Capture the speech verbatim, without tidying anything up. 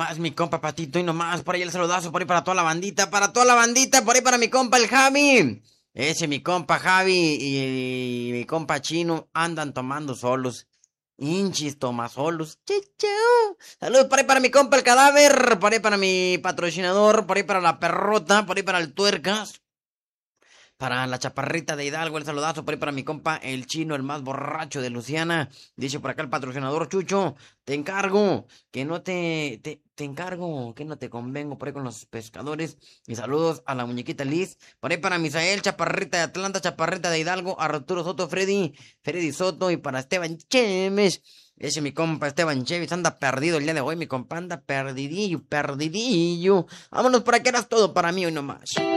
nomás, mi compa Patito, y nomás, por ahí el saludazo, por ahí para toda la bandita, para toda la bandita, por ahí para mi compa el Javi. Ese mi compa Javi y, y mi compa Chino andan tomando solos. Hinchis toma solos. Chichao. Saludos por ahí para mi compa el Cadáver, por ahí para mi patrocinador, por ahí para la Perrota, por ahí para el Tuercas. Para la Chaparrita de Hidalgo, el saludazo por ahí para mi compa, el Chino, el más borracho de Luciana. Dice por acá el patrocinador Chucho, te encargo, que no te, te, te encargo, que no te convengo por ahí con los pescadores. Y saludos a la muñequita Liz, por ahí para Misael, Chaparrita de Atlanta, Chaparrita de Hidalgo, a Arturo Soto, Freddy, Freddy Soto y para Esteban Chemes. Ese mi compa Esteban Cheves anda perdido el día de hoy, mi compa anda perdidillo, perdidillo. Vámonos por aquí, eras todo para mí hoy nomás.